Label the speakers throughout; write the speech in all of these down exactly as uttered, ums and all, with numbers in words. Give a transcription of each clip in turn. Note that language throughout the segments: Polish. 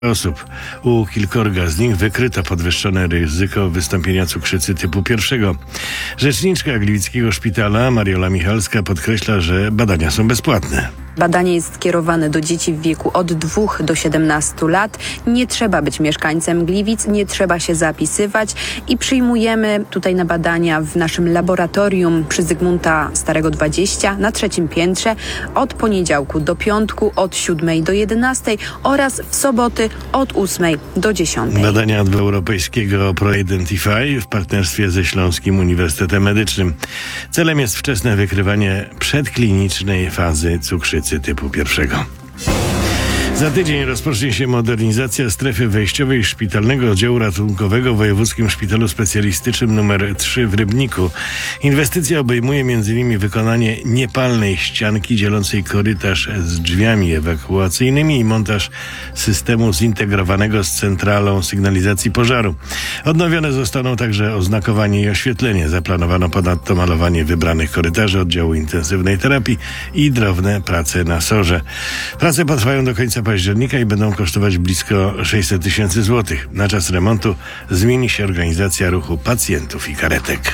Speaker 1: osób. U kilkorga z nich wykryto podwyższone ryzyko wystąpienia cukrzycy typu pierwszego. Rzeczniczka Gliwickiego Szpitala Mariola Michalska podkreśla, że badania są bezpłatne.
Speaker 2: Badanie jest skierowane do dzieci w wieku od dwóch do siedemnastu lat. Nie trzeba być mieszkańcem Gliwic, nie trzeba się zapisywać i przyjmujemy tutaj na badania w naszym laboratorium przy Zygmunta Starego dwadzieścia na trzecim piętrze od poniedziałku do piątku od siódmej do jedenastej oraz w soboty od ósmej do dziesiątej.
Speaker 1: Badania europejskiego ProIdentify w partnerstwie ze Śląskim Uniwersytetem Medycznym. Celem jest wczesne wykrywanie przedklinicznej fazy cukrzycy typu pierwszego. Za tydzień rozpocznie się modernizacja strefy wejściowej Szpitalnego Oddziału Ratunkowego w Wojewódzkim Szpitalu Specjalistycznym nr trzy w Rybniku. Inwestycja obejmuje m in wykonanie niepalnej ścianki dzielącej korytarz z drzwiami ewakuacyjnymi i montaż systemu zintegrowanego z centralą sygnalizacji pożaru. Odnowione zostaną także oznakowanie i oświetlenie. Zaplanowano ponadto malowanie wybranych korytarzy oddziału intensywnej terapii i drobne prace na sorze. Prace potrwają do końca października i będą kosztować blisko sześćset tysięcy złotych. Na czas remontu zmieni się organizacja ruchu pacjentów i karetek.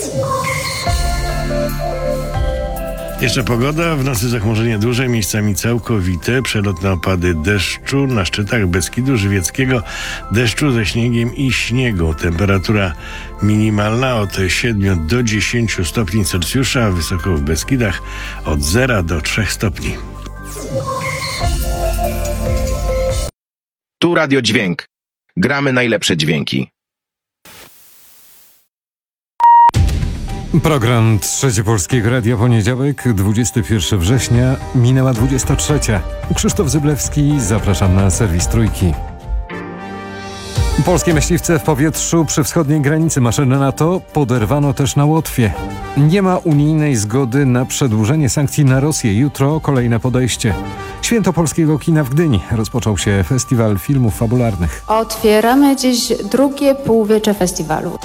Speaker 1: Jeszcze pogoda. W nocy zachmurzenie duże, miejscami całkowite. Przelotne opady deszczu na szczytach Beskidu Żywieckiego, deszczu ze śniegiem i śniegu. Temperatura minimalna od siedmiu do dziesięciu stopni Celsjusza, a wysoko w Beskidach od zera do trzech stopni.
Speaker 3: Tu Radio Dźwięk. Gramy najlepsze dźwięki.
Speaker 4: Program Trzecie Polskiego Radia, poniedziałek, dwudziestego pierwszego września, minęła dwudziesta trzecia. Krzysztof Zyblewski, zapraszam na serwis Trójki. Polskie myśliwce w powietrzu przy wschodniej granicy maszyny NATO poderwano też na Łotwie. Nie ma unijnej zgody na przedłużenie sankcji na Rosję. Jutro kolejne podejście. Święto polskiego kina w Gdyni. Rozpoczął się festiwal filmów fabularnych.
Speaker 5: Otwieramy dziś drugie półwiecze festiwalu.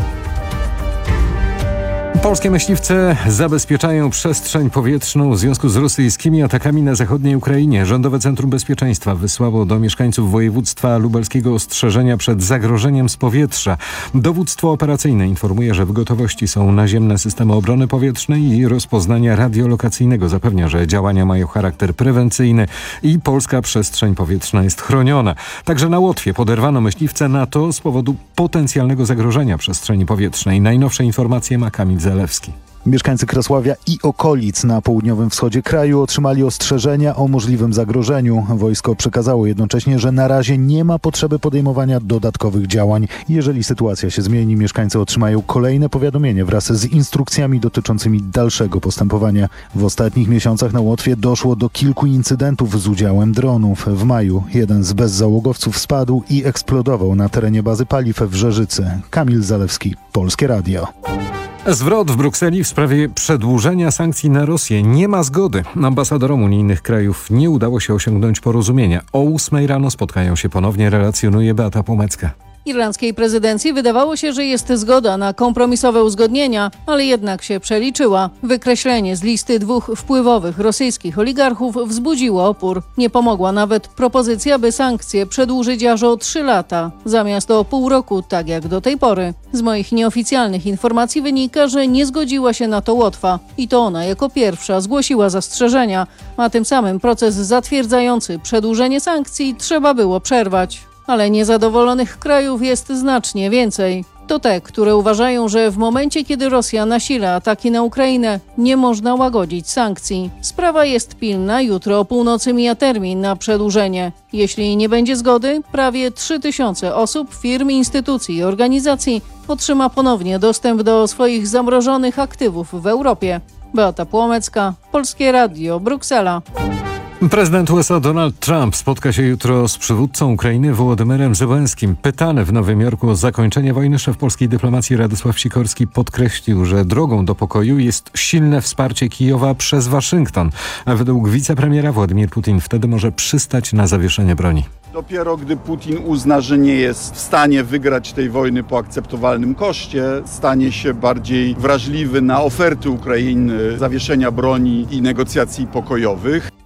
Speaker 4: Polskie myśliwce zabezpieczają przestrzeń powietrzną w związku z rosyjskimi atakami na zachodniej Ukrainie. Rządowe Centrum Bezpieczeństwa wysłało do mieszkańców województwa lubelskiego ostrzeżenia przed zagrożeniem z powietrza. Dowództwo operacyjne informuje, że w gotowości są naziemne systemy obrony powietrznej i rozpoznania radiolokacyjnego. Zapewnia, że działania mają charakter prewencyjny i polska przestrzeń powietrzna jest chroniona. Także na Łotwie poderwano myśliwce NATO z powodu potencjalnego zagrożenia przestrzeni powietrznej. Najnowsze informacje ma Kamil Zalewski.
Speaker 6: Mieszkańcy Krosławia i okolic na południowym wschodzie kraju otrzymali ostrzeżenia o możliwym zagrożeniu. Wojsko przekazało jednocześnie, że na razie nie ma potrzeby podejmowania dodatkowych działań. Jeżeli sytuacja się zmieni, mieszkańcy otrzymają kolejne powiadomienie wraz z instrukcjami dotyczącymi dalszego postępowania. W ostatnich miesiącach na Łotwie doszło do kilku incydentów z udziałem dronów. W maju jeden z bezzałogowców spadł i eksplodował na terenie bazy paliw w Żerzycy. Kamil Zalewski, Polskie Radio.
Speaker 4: Zwrot w Brukseli w sprawie przedłużenia sankcji na Rosję. Nie ma zgody. Ambasadorom unijnych krajów nie udało się osiągnąć porozumienia. O ósmej rano spotkają się ponownie, relacjonuje Beata Płomecka.
Speaker 7: Irlandzkiej prezydencji wydawało się, że jest zgoda na kompromisowe uzgodnienia, ale jednak się przeliczyła. Wykreślenie z listy dwóch wpływowych rosyjskich oligarchów wzbudziło opór. Nie pomogła nawet propozycja, by sankcje przedłużyć aż o trzy lata, zamiast o pół roku, tak jak do tej pory. Z moich nieoficjalnych informacji wynika, że nie zgodziła się na to Łotwa i to ona jako pierwsza zgłosiła zastrzeżenia, a tym samym proces zatwierdzający przedłużenie sankcji trzeba było przerwać. Ale niezadowolonych krajów jest znacznie więcej. To te, które uważają, że w momencie, kiedy Rosja nasila ataki na Ukrainę, nie można łagodzić sankcji. Sprawa jest pilna, jutro o północy mija termin na przedłużenie. Jeśli nie będzie zgody, prawie trzy tysiące osób, firm, instytucji i organizacji otrzyma ponownie dostęp do swoich zamrożonych aktywów w Europie. Beata Płomecka, Polskie Radio, Bruksela.
Speaker 4: Prezydent U S A Donald Trump spotka się jutro z przywódcą Ukrainy Wołodymyrem Zełenskim. Pytany w Nowym Jorku o zakończenie wojny, szef polskiej dyplomacji Radosław Sikorski podkreślił, że drogą do pokoju jest silne wsparcie Kijowa przez Waszyngton. A według wicepremiera Władimir Putin wtedy może przystać na zawieszenie broni.
Speaker 8: Dopiero gdy Putin uzna, że nie jest w stanie wygrać tej wojny po akceptowalnym koszcie, stanie się bardziej wrażliwy na oferty Ukrainy zawieszenia broni i negocjacji pokojowych.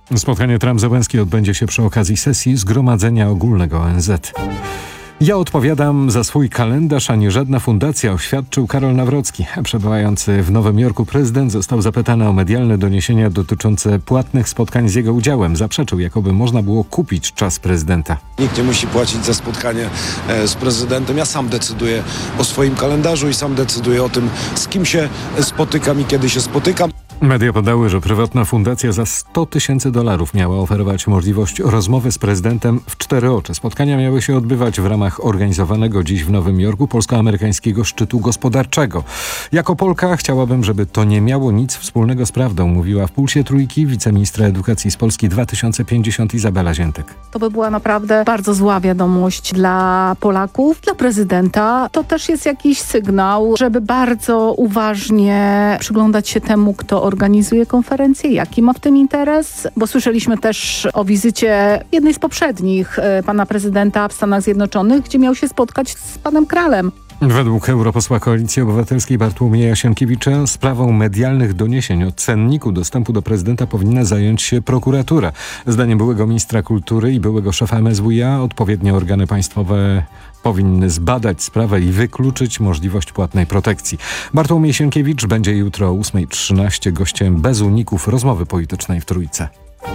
Speaker 4: Spotkanie Trump-Zełenski odbędzie się przy okazji sesji Zgromadzenia Ogólnego O N Z. Ja odpowiadam za swój kalendarz, a nie żadna fundacja, oświadczył Karol Nawrocki. Przebywający w Nowym Jorku prezydent został zapytany o medialne doniesienia dotyczące płatnych spotkań z jego udziałem. Zaprzeczył, jakoby można było kupić czas prezydenta.
Speaker 9: Nikt nie musi płacić za spotkanie z prezydentem. Ja sam decyduję o swoim kalendarzu i sam decyduję o tym, z kim się spotykam i kiedy się spotykam.
Speaker 4: Media podały, że prywatna fundacja za sto tysięcy dolarów miała oferować możliwość rozmowy z prezydentem w cztery oczy. Spotkania miały się odbywać w ramach organizowanego dziś w Nowym Jorku polsko-amerykańskiego szczytu gospodarczego. Jako Polka chciałabym, żeby to nie miało nic wspólnego z prawdą, mówiła w Pulsie Trójki wiceministra edukacji z Polski dwa tysiące pięćdziesiąt Izabela Ziętek.
Speaker 10: To by była naprawdę bardzo zła wiadomość dla Polaków, dla prezydenta. To też jest jakiś sygnał, żeby bardzo uważnie przyglądać się temu, kto organizuje konferencję, jaki ma w tym interes, bo słyszeliśmy też o wizycie jednej z poprzednich pana prezydenta w Stanach Zjednoczonych, gdzie miał się spotkać z panem Kralem.
Speaker 4: Według europosła Koalicji Obywatelskiej Bartłomieja Sienkiewicza sprawą medialnych doniesień o cenniku dostępu do prezydenta powinna zająć się prokuratura. Zdaniem byłego ministra kultury i byłego szefa M S W iA odpowiednie organy państwowe powinny zbadać sprawę i wykluczyć możliwość płatnej protekcji. Bartłomiej Sienkiewicz będzie jutro o ósma trzynaście gościem bez uników rozmowy politycznej w Trójce.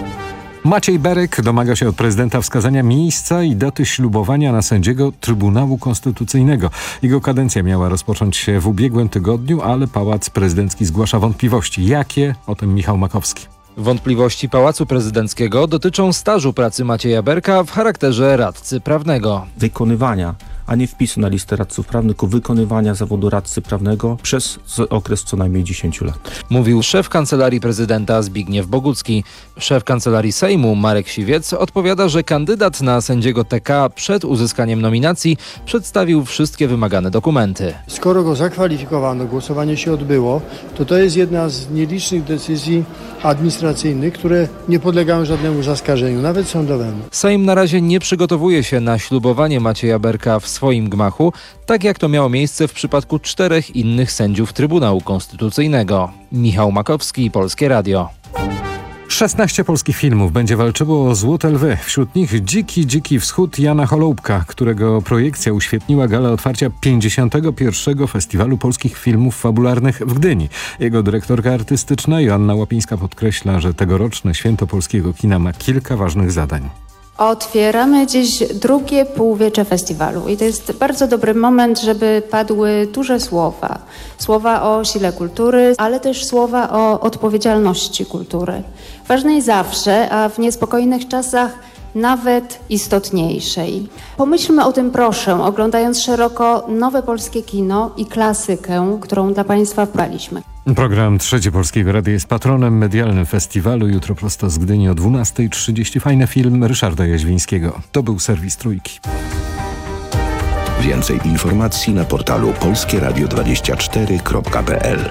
Speaker 4: Maciej Berek domaga się od prezydenta wskazania miejsca i daty ślubowania na sędziego Trybunału Konstytucyjnego. Jego kadencja miała rozpocząć się w ubiegłym tygodniu, ale Pałac Prezydencki zgłasza wątpliwości. Jakie? O tym Michał Makowski.
Speaker 11: Wątpliwości Pałacu Prezydenckiego dotyczą stażu pracy Macieja Berka w charakterze radcy prawnego.
Speaker 12: Wykonywania, a nie wpisu na listę radców prawnych, tylko wykonywania zawodu radcy prawnego przez okres co najmniej dziesięć lat.
Speaker 11: Mówił szef Kancelarii Prezydenta Zbigniew Bogucki. Szef Kancelarii Sejmu Marek Siwiec odpowiada, że kandydat na sędziego T K przed uzyskaniem nominacji przedstawił wszystkie wymagane dokumenty.
Speaker 13: Skoro go zakwalifikowano, głosowanie się odbyło, to to jest jedna z nielicznych decyzji administracyjnych, które nie podlegają żadnemu zaskarżeniu, nawet sądowemu.
Speaker 11: Sejm na razie nie przygotowuje się na ślubowanie Macieja Berka w swoim gmachu, tak jak to miało miejsce w przypadku czterech innych sędziów Trybunału Konstytucyjnego. Michał Makowski, Polskie Radio.
Speaker 4: szesnaście polskich filmów będzie walczyło o Złote Lwy. Wśród nich Dziki, Dziki Wschód Jana Holoubka, którego projekcja uświetniła galę otwarcia pięćdziesiątego pierwszego Festiwalu Polskich Filmów Fabularnych w Gdyni. Jego dyrektorka artystyczna Joanna Łapińska podkreśla, że tegoroczne Święto Polskiego Kina ma kilka ważnych zadań.
Speaker 5: Otwieramy dziś drugie półwiecze festiwalu i to jest bardzo dobry moment, żeby padły duże słowa. Słowa o sile kultury, ale też słowa o odpowiedzialności kultury. Ważnej zawsze, a w niespokojnych czasach nawet istotniejszej. Pomyślmy o tym, proszę, oglądając szeroko nowe polskie kino i klasykę, którą dla Państwa wbraliśmy.
Speaker 4: Program Trzecie Polskiego Radia jest patronem medialnym festiwalu. Jutro prosto z Gdyni o dwunasta trzydzieści. Fajny film Ryszarda Jaźwińskiego. To był serwis Trójki.
Speaker 14: Więcej informacji na portalu polskie radio dwadzieścia cztery kropka p l.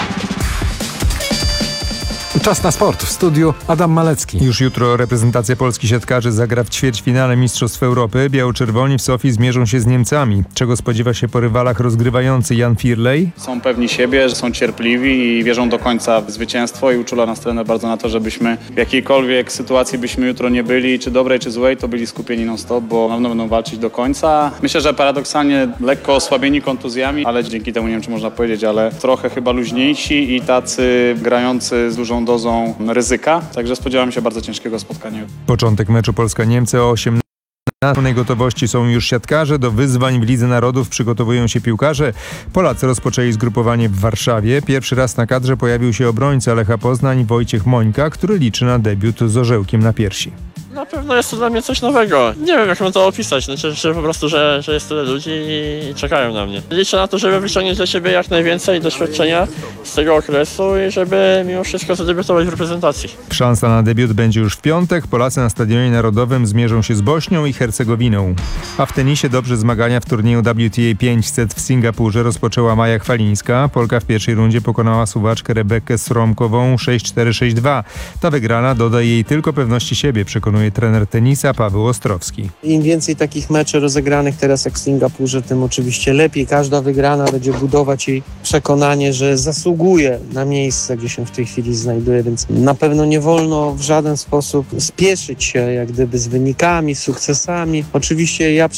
Speaker 4: Czas na sport. W studiu Adam Malecki.
Speaker 15: Już jutro reprezentacja Polski siatkarzy zagra w ćwierćfinale Mistrzostw Europy. Biało-czerwoni w Sofii zmierzą się z Niemcami. Czego spodziewa się po rywalach rozgrywający Jan Firlej?
Speaker 16: Są pewni siebie, że są cierpliwi i wierzą do końca w zwycięstwo i uczula nas trener bardzo na to, żebyśmy w jakiejkolwiek sytuacji byśmy jutro nie byli, czy dobrej, czy złej, to byli skupieni non-stop, bo na pewno będą walczyć do końca. Myślę, że paradoksalnie lekko osłabieni kontuzjami, ale dzięki temu, nie wiem czy można powiedzieć, ale trochę chyba luźniejsi i tacy grający z dużą dozą ryzyka, także spodziewam się bardzo ciężkiego spotkania.
Speaker 15: Początek meczu Polska-Niemcy o osiemnastej. Na pełnej gotowości są już siatkarze, do wyzwań w Lidze Narodów przygotowują się piłkarze. Polacy rozpoczęli zgrupowanie w Warszawie. Pierwszy raz na kadrze pojawił się obrońca Lecha Poznań Wojciech Mońka, który liczy na debiut z orzełkiem na piersi.
Speaker 17: Na pewno jest to dla mnie coś nowego. Nie wiem, jak mam to opisać. Znaczy, że po prostu, że, że jest tyle ludzi i czekają na mnie. Liczę na to, żeby wyciągnąć dla siebie jak najwięcej doświadczenia z tego okresu i żeby mimo wszystko zadebiutować w reprezentacji.
Speaker 15: Szansa na debiut będzie już w piątek. Polacy na Stadionie Narodowym zmierzą się z Bośnią i Hercegowiną. A w tenisie dobrze zmagania w turnieju W T A pięćset w Singapurze rozpoczęła Maja Chwalińska. Polka w pierwszej rundzie pokonała Suwaczkę Rebekę Sromkową sześć cztery sześć dwa. Ta wygrana doda jej tylko pewności siebie, przekonuje przekonuje trener tenisa Paweł Ostrowski.
Speaker 18: Im więcej takich meczy rozegranych teraz jak w Singapurze, tym oczywiście lepiej. Każda wygrana będzie budować jej przekonanie, że zasługuje na miejsce, gdzie się w tej chwili znajduje, więc na pewno nie wolno w żaden sposób spieszyć się jak gdyby z wynikami, sukcesami. Oczywiście ja